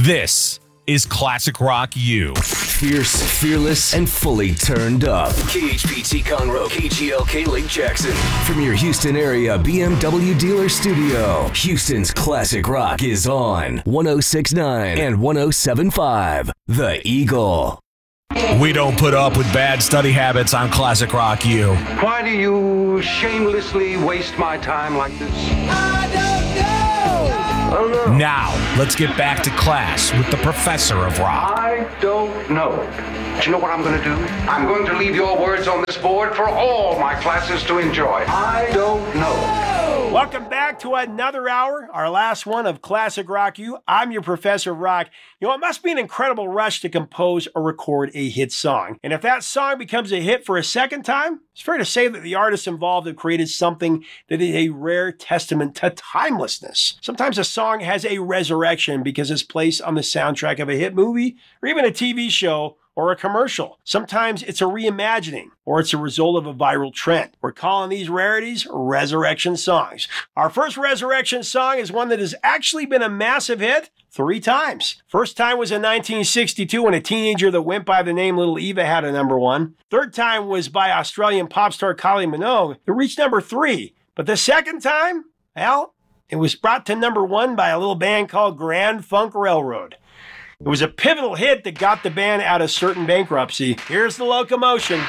This is Classic Rock U. Fierce, fearless, and fully turned up. KHPT Conroe, KGLK Lake Jackson. From your Houston area BMW dealer studio, Houston's Classic Rock is on 106.9 and 107.5. The Eagle. We don't put up with bad study habits on Classic Rock U. Why do you shamelessly waste my time like this? I don't know. Now, let's get back to class with the professor of rock. I don't know. Do you know what I'm going to do? I'm going to leave your words on this board for all my classes to enjoy. I don't know. Welcome back to another hour, our last one of Classic Rock U. I'm your professor of rock. You know, it must be an incredible rush to compose or record a hit song. And if that song becomes a hit for a second time, it's fair to say that the artists involved have created something that is a rare testament to timelessness. Sometimes a song has a resurrection because it's placed on the soundtrack of a hit movie or even a TV show or a commercial. Sometimes it's a reimagining, or it's a result of a viral trend. We're calling these rarities resurrection songs. Our first resurrection song is one that has actually been a massive hit 3 times. First time was in 1962 when a teenager that went by the name Little Eva had a number 1. Third time was by Australian pop star Kylie Minogue, who reached number 3. But the second time, well, it was brought to number 1 by a little band called Grand Funk Railroad. It was a pivotal hit that got the band out of certain bankruptcy. Here's the locomotion.